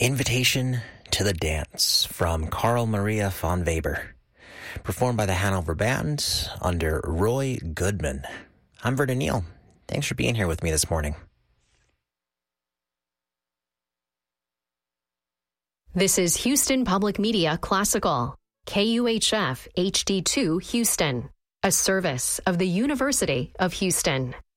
Invitation to the Dance from Carl Maria von Weber, performed by the Hanover Band under Roy Goodman. I'm Vernon Neal. Thanks for being here with me this morning. This is Houston Public Media Classical, KUHF HD2 Houston, a service of the University of Houston.